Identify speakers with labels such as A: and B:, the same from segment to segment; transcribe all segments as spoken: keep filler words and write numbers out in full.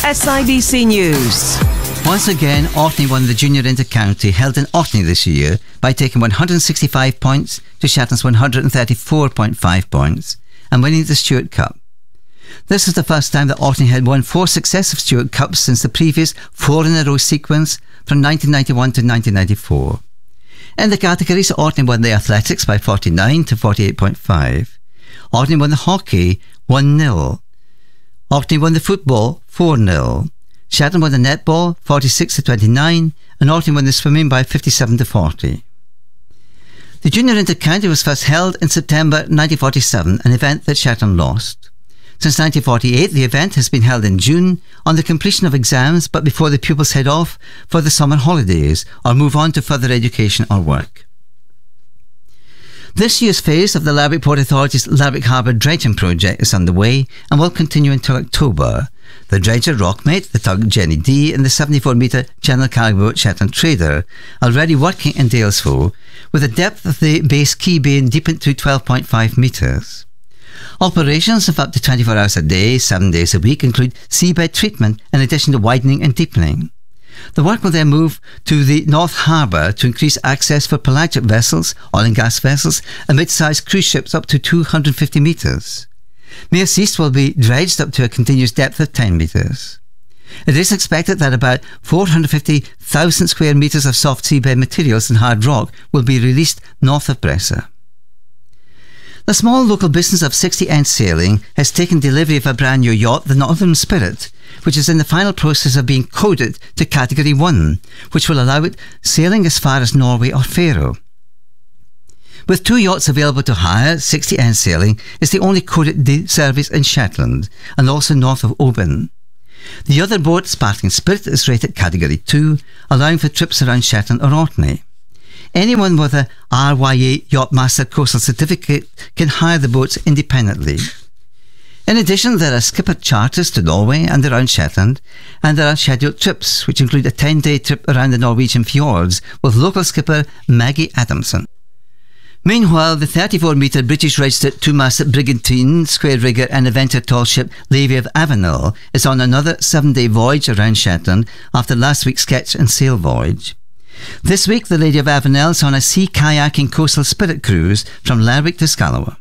A: S I B C News.
B: Once again, Orkney won the Junior Inter-County held in Orkney this year by taking one hundred sixty-five points to Shetland's one hundred thirty-four point five points and winning the Stewart Cup. This is the first time that Orkney had won four successive Stewart Cups since the previous four-in-a-row sequence from nineteen ninety-one to nineteen ninety-four. In the categories, Orkney won the athletics by forty-nine to forty-eight point five. Orkney won the hockey one nil. Orkney won the football four nil. Shetland won the netball forty-six to twenty-nine, and Orkney won the swimming by fifty-seven to forty. The Junior Inter-County was first held in September nineteen forty-seven, an event that Shetland lost. Since nineteen forty-eight, the event has been held in June on the completion of exams, but before the pupils head off for the summer holidays or move on to further education or work. This year's phase of the Lerwick Port Authority's Lerwick Harbour dredging project is underway and will continue until October. The dredger Rockmate, the tug Jenny D and the seventy-four metre Channel cargo boat Shetland Trader are already working in Dalesford, with the depth of the base quay being deepened to twelve point five metres. Operations of up to twenty-four hours a day, seven days a week include seabed treatment in addition to widening and deepening. The work will then move to the North Harbour to increase access for pelagic vessels, oil and gas vessels and mid-sized cruise ships up to two hundred fifty metres. Mears East will be dredged up to a continuous depth of ten metres. It is expected that about four hundred fifty thousand square metres of soft seabed materials and hard rock will be released north of Bresser. The small local business of sixty End Sailing has taken delivery of a brand new yacht, the Northern Spirit, which is in the final process of being coded to Category one, which will allow it sailing as far as Norway or Faroe. With two yachts available to hire, sixty End Sailing is the only coded service in Shetland and also north of Oban. The other boat, Sparkling Spirit, is rated Category two, allowing for trips around Shetland or Orkney. Anyone with a R Y A Yachtmaster Coastal Certificate can hire the boats independently. In addition, there are skipper charters to Norway and around Shetland, and there are scheduled trips, which include a ten-day trip around the Norwegian fjords with local skipper Maggie Adamson. Meanwhile, the thirty-four metre British-registered two-masted brigantine, square rigger and adventure tall ship Levy of Avenel is on another seven-day voyage around Shetland after last week's sketch and sail voyage. This week, the Lady of Avenel is on a sea kayaking coastal spirit cruise from Lerwick to Scalawa.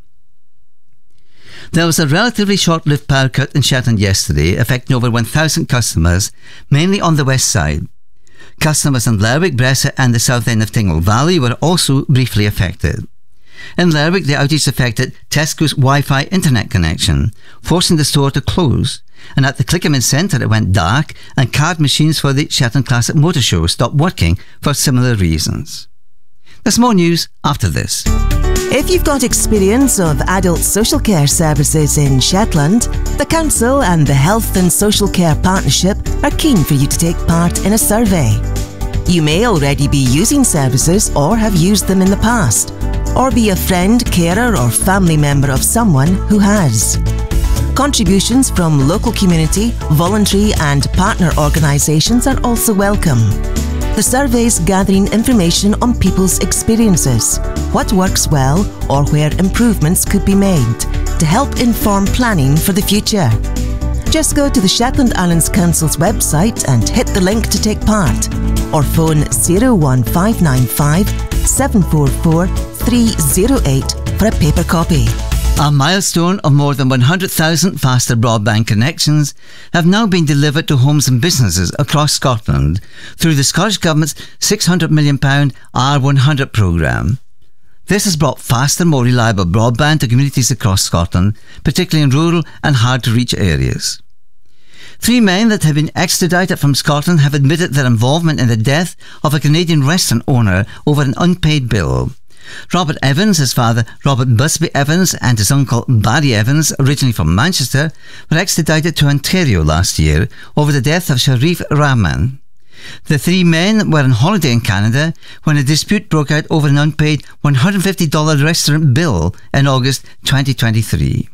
B: There was a relatively short-lived power cut in Shetland yesterday, affecting over one thousand customers, mainly on the west side. Customers in Lerwick, Bresser and the south end of Tingle Valley were also briefly affected. In Lerwick, the outage affected Tesco's Wi-Fi internet connection, forcing the store to close. And at the Clickerman Centre it went dark and card machines for the Shetland Classic Motor Show stopped working for similar reasons. There's more news after this.
A: If you've got experience of adult social care services in Shetland, the Council and the Health and Social Care Partnership are keen for you to take part in a survey. You may already be using services or have used them in the past, or be a friend, carer or family member of someone who has. Contributions from local community, voluntary and partner organisations are also welcome. The survey's gathering information on people's experiences, what works well or where improvements could be made to help inform planning for the future. Just go to the Shetland Islands Council's website and hit the link to take part, or phone zero one five nine five, seven four four, three zero eight for a paper copy.
B: A milestone of more than one hundred thousand faster broadband connections have now been delivered to homes and businesses across Scotland through the Scottish Government's six hundred million pounds R one hundred programme. This has brought faster, more reliable broadband to communities across Scotland, particularly in rural and hard-to-reach areas. Three men that have been extradited from Scotland have admitted their involvement in the death of a Canadian restaurant owner over an unpaid bill. Robert Evans, his father Robert Busby Evans and his uncle Barry Evans, originally from Manchester, were extradited to Ontario last year over the death of Sharif Rahman. The three men were on holiday in Canada when a dispute broke out over an unpaid one hundred fifty dollars restaurant bill in August twenty twenty-three.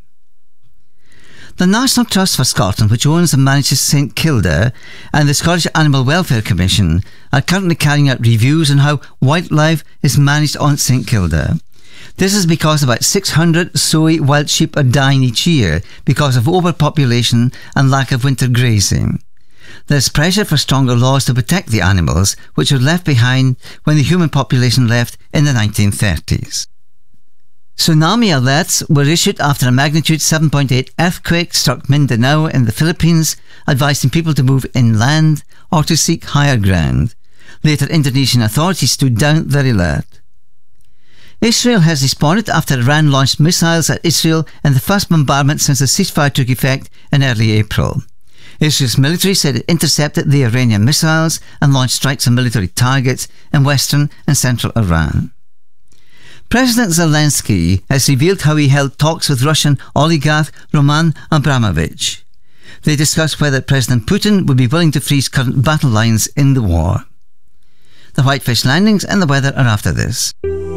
B: The National Trust for Scotland, which owns and manages St Kilda, and the Scottish Animal Welfare Commission are currently carrying out reviews on how wildlife is managed on St Kilda. This is because about six hundred soy wild sheep are dying each year because of overpopulation and lack of winter grazing. There's pressure for stronger laws to protect the animals which were left behind when the human population left in the nineteen thirties. Tsunami alerts were issued after a magnitude seven point eight earthquake struck Mindanao in the Philippines, advising people to move inland or to seek higher ground. Later, Indonesian authorities stood down their alert. Israel has responded after Iran launched missiles at Israel in the first bombardment since the ceasefire took effect in early April. Israel's military said it intercepted the Iranian missiles and launched strikes on military targets in western and central Iran. President Zelensky has revealed how he held talks with Russian oligarch Roman Abramovich. They discussed whether President Putin would be willing to freeze current battle lines in the war. The Whitefish landings and the weather are after this.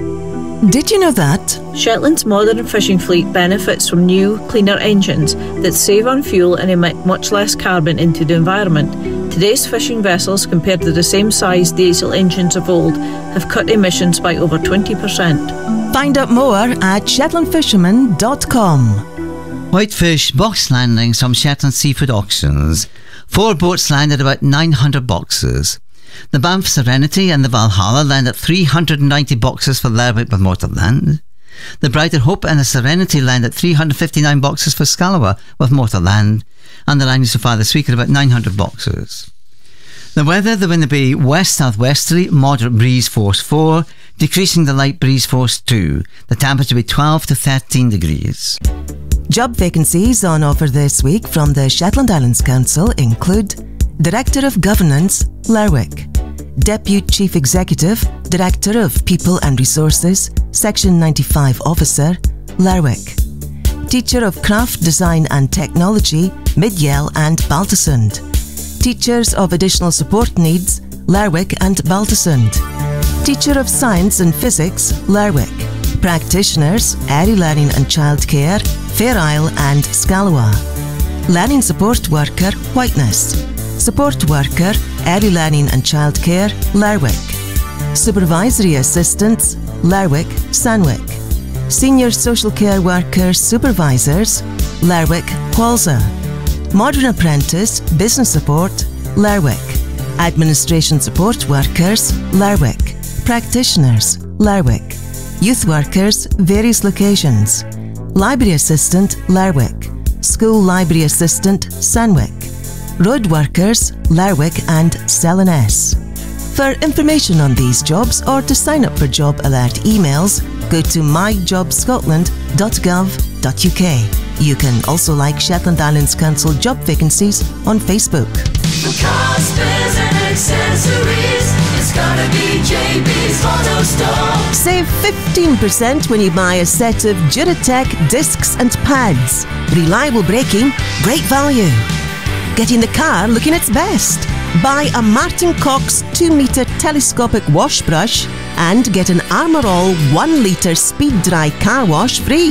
A: Did you know that
C: Shetland's modern fishing fleet benefits from new, cleaner engines that save on fuel and emit much less carbon into the environment? Today's fishing vessels, compared to the same size diesel engines of old, have cut emissions by over twenty percent.
A: Find out more at shetland fisherman dot com.
B: Whitefish box landings from Shetland Seafood Auctions. Four boats landed about nine hundred boxes. The Banff Serenity and the Valhalla landed three hundred ninety boxes for Lerwick with Motorland. The Brighter Hope and the Serenity landed three hundred fifty-nine boxes for Scalawa with Motorland, and the landings so far this week are about nine hundred boxes. The weather, the wind will be west-southwesterly, moderate breeze force four, decreasing the light breeze force two. The temperature will be twelve to thirteen degrees.
A: Job vacancies on offer this week from the Shetland Islands Council include Director of Governance, Lerwick; Deputy Chief Executive, Director of People and Resources, Section ninety-five Officer, Lerwick; Teacher of Craft, Design and Technology, Midyell and Baltusund; Teachers of Additional Support Needs, Lerwick and Baltusund; Teacher of Science and Physics, Lerwick; Practitioners, Early Learning and Childcare, Fair Isle and Scalawa; Learning Support Worker, Whiteness; Support Worker, Early Learning and Childcare, Lerwick; Supervisory Assistants, Lerwick, Sandwick; Senior Social Care Workers Supervisors, Lerwick, Qualza; Modern Apprentice, Business Support, Lerwick; Administration Support Workers, Lerwick; Practitioners, Lerwick; Youth Workers, various locations; Library Assistant, Lerwick; School Library Assistant, Sandwick; Road Workers, Lerwick and Selenes. For information on these jobs or to sign up for job alert emails, go to my job scotland dot gov dot U K. You can also like Shetland Islands Council job vacancies on Facebook.
D: For cars, spares and accessories, it's gotta be J B's Auto Store.
A: Save fifteen percent when you buy a set of Duratec discs and pads. Reliable braking, great value. Getting the car looking its best. Buy a Martin Cox two metre telescopic wash brush and get an Armour All one litre speed dry car wash free.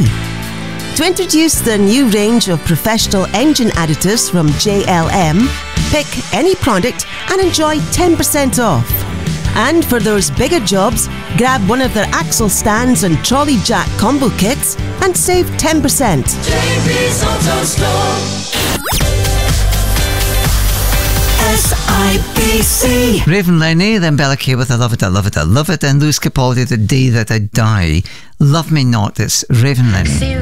A: To introduce the new range of professional engine additives from J L M, pick any product and enjoy ten percent off. And for those bigger jobs, grab one of their axle stands and trolley jack combo kits and save ten percent.
D: J B's Auto Store. S I B C.
B: Raven Lenny, then Bella Kay with I Love It, I Love It, I Love It, and Lewis Capaldi, The Day That I Die. Love Me Not, it's Raven Lenny.